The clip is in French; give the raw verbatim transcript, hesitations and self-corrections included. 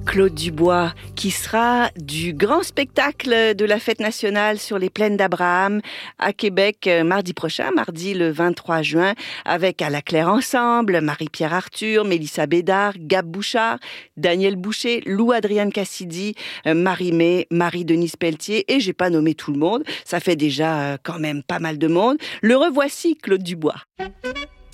Claude Dubois, qui sera du grand spectacle de la Fête nationale sur les plaines d'Abraham à Québec mardi prochain, mardi le vingt-trois juin, avec À la Claire Ensemble, Marie-Pierre Arthur, Mélissa Bédard, Gab Bouchard, Daniel Boucher, Lou-Adrienne Cassidy, Marie-Mé, Marie-Denise Pelletier, et j'ai pas nommé tout le monde, ça fait déjà quand même pas mal de monde. Le revoici, Claude Dubois.